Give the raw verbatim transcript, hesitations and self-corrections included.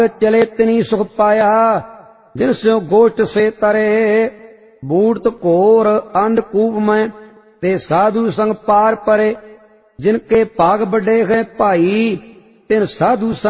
चले तिनी सुख पाया जिन स्यों गोष्ठ से तरे। बूढ़ घोर अंधकूप में ते साधु संग पार परे। जिनके भाग बड़े हैं भाई तिन साधु